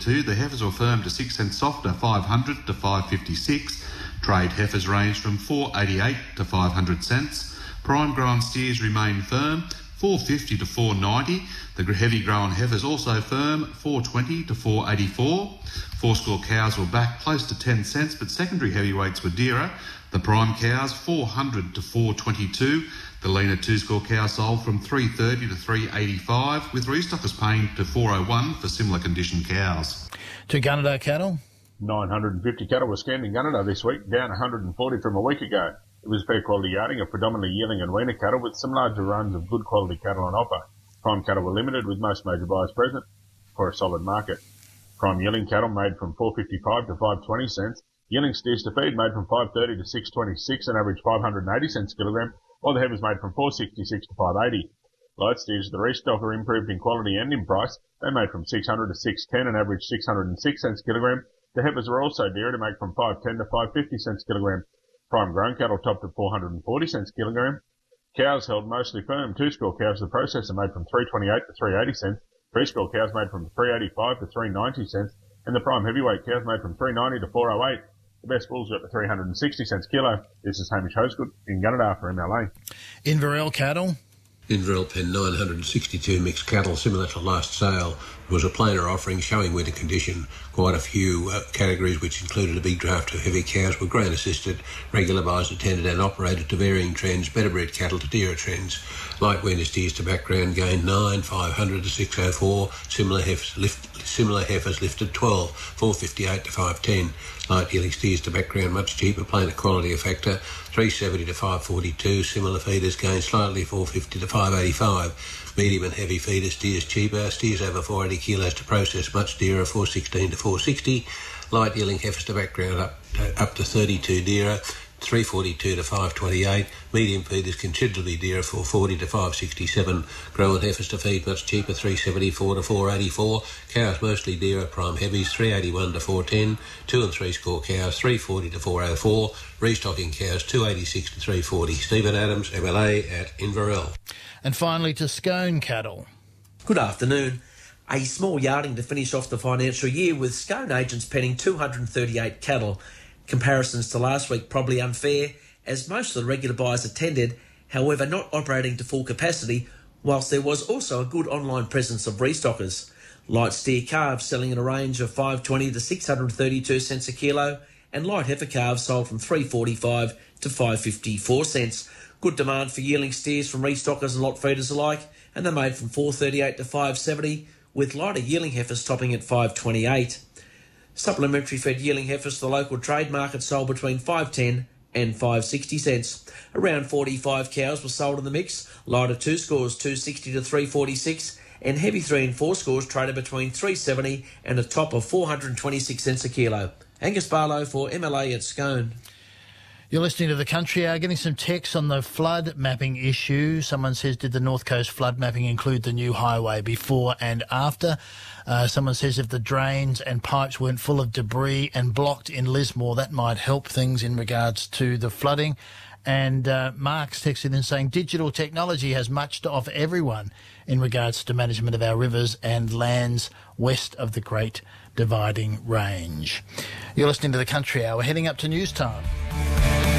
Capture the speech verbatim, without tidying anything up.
two. The heifers were firm to six cents softer, five hundred to five fifty-six. Trade heifers ranged from four eighty-eight to five hundred cents. Prime grown steers remain firm, four fifty to four ninety. The heavy grown heifers also firm, four twenty to four eighty-four. Four score cows were back close to ten cents, but secondary heavyweights were dearer. The prime cows four hundred to four twenty-two. The leaner two score cows sold from three thirty to three eighty-five, with restockers paying to four oh one for similar condition cows. To Gunnedah cattle. nine hundred fifty cattle were scanned in Gunnedah this week, down one hundred forty from a week ago. It was fair quality yarding of predominantly yearling and weaner cattle, with some larger runs of good quality cattle on offer. Prime cattle were limited, with most major buyers present for a solid market. Prime yearling cattle made from four fifty-five to five twenty cents. Yearling steers to feed made from five thirty to six twenty-six and average five hundred eighty cents a kilogram, while the heifers made from four sixty-six to five eighty. Light steers, the restocker, improved in quality and in price. They made from six hundred to six ten and average six hundred six cents a kilogram. The heifers were also dearer to make from five ten to five fifty cents a kilogram. Prime grown cattle topped at four hundred forty cents a kilogram. Cows held mostly firm. Two score cows, the processor, made from three twenty-eight to three eighty cents. Three score cows made from three eighty-five to three ninety cents. And the prime heavyweight cows made from three ninety to four oh eight. The best bulls got to three hundred sixty cents a kilo. This is Hamish Hosgood in Gunnedah for M L A. Inverell cattle. Inverell pen nine hundred sixty-two mixed cattle, similar to last sale. There was a plainer offering showing winter condition. Quite a few uh, categories, which included a big draft of heavy cows, were grain assisted, regular buys attended and operated to varying trends, better bred cattle to dearer trends. Light weaner steers to background gained nine, five hundred to six oh four. Similar heifers, lift, similar heifers lifted twelve, four fifty-eight to five ten. Light yearling steers to background much cheaper, plainer quality a factor, three seventy to five forty-two. Similar feeders gained slightly, four fifty to five eighty-five. Medium and heavy feeder steers cheaper, steers over four hundred eighty kilos to process much dearer, four sixteen to four sixty. Light yearling heifers to background up to, up to thirty-two dearer, three forty-two to five twenty-eight. Medium feeders considerably dearer, four forty to five sixty-seven. Grown heifers to feed much cheaper, three seventy-four to four eighty-four. Cows mostly dearer, prime heavies, three eighty-one to four ten. Two and three score cows, three forty to four oh four. Restocking cows, two eighty-six to three forty. Stephen Adams, M L A at Inverell. And finally to Scone cattle. Good afternoon. A small yarding to finish off the financial year, with Scone agents penning two hundred thirty-eight cattle. Comparisons to last week probably unfair, as most of the regular buyers attended, however not operating to full capacity, whilst there was also a good online presence of restockers. Light steer calves selling in a range of five twenty to six hundred thirty-two cents a kilo, and light heifer calves sold from three forty-five to five fifty-four cents. Good demand for yearling steers from restockers and lot feeders alike, and they're made from four thirty-eight to five seventy, with lighter yearling heifers topping at five twenty-eight. Supplementary fed yearling heifers to the local trade market sold between five ten and five sixty cents. Around forty-five cows were sold in the mix. Lighter two scores two sixty to three forty-six, and heavy three and four scores traded between three seventy and a top of four hundred twenty-six cents a kilo. Angus Barlow for M L A at Scone. You're listening to The Country Hour, getting some text on the flood mapping issue. Someone says, did the North Coast flood mapping include the new highway before and after? Uh, someone says, if the drains and pipes weren't full of debris and blocked in Lismore, that might help things in regards to the flooding. And uh, Mark's texted in saying, digital technology has much to offer everyone in regards to management of our rivers and lands west of the Great Dividing Range. You're listening to The Country Hour. We're heading up to news time.